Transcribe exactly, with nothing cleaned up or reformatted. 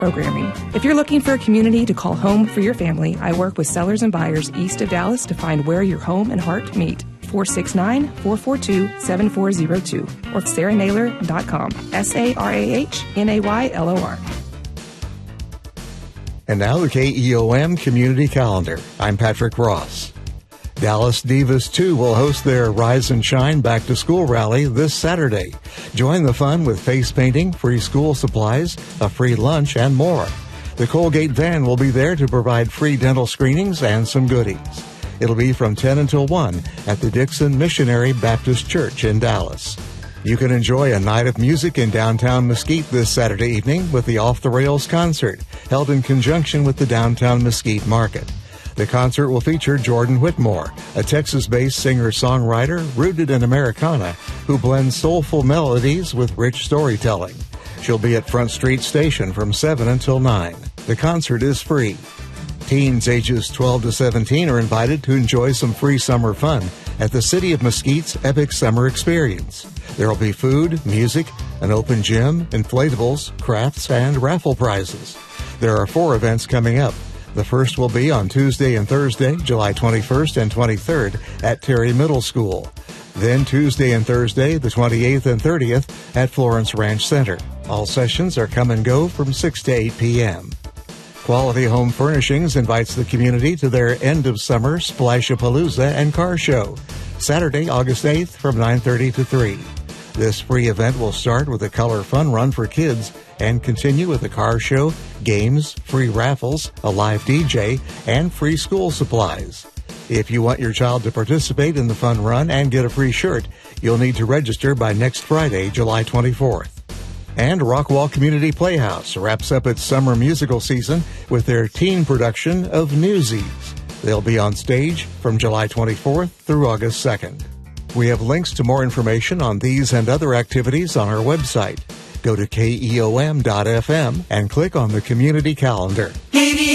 programming. If you're looking for a community to call home for your family, I work with sellers and buyers east of Dallas to find where your home and heart meet. four six nine, four four two, seven four zero two or sarah naylor dot com. S A R A H N A Y L O R. And now the K E O M Community Calendar. I'm Patrick Ross. Dallas Divas two will host their Rise and Shine Back to School rally this Saturday. Join the fun with face painting, free school supplies, a free lunch, and more. The Colgate van will be there to provide free dental screenings and some goodies. It'll be from ten until one at the Dixon Missionary Baptist Church in Dallas. You can enjoy a night of music in downtown Mesquite this Saturday evening with the Off the Rails concert, held in conjunction with the Downtown Mesquite Market. The concert will feature Jordan Whitmore, a Texas-based singer-songwriter rooted in Americana who blends soulful melodies with rich storytelling. She'll be at Front Street Station from seven until nine. The concert is free. Teens ages twelve to seventeen are invited to enjoy some free summer fun at the City of Mesquite's Epic Summer Experience. There will be food, music, an open gym, inflatables, crafts, and raffle prizes. There are four events coming up. The first will be on Tuesday and Thursday, July twenty-first and twenty-third at Terry Middle School. Then Tuesday and Thursday, the twenty-eighth and thirtieth at Florence Ranch Center. All sessions are come and go from six to eight p.m. Quality Home Furnishings invites the community to their end-of-summer Splashapalooza and Car Show, Saturday, August eighth from nine thirty to three. This free event will start with a color fun run for kids and continue with a car show, games, free raffles, a live D J, and free school supplies. If you want your child to participate in the fun run and get a free shirt, you'll need to register by next Friday, July twenty-fourth. And Rockwall Community Playhouse wraps up its summer musical season with their teen production of Newsies. They'll be on stage from July twenty-fourth through August second. We have links to more information on these and other activities on our website. Go to K E O M dot F M and click on the community calendar.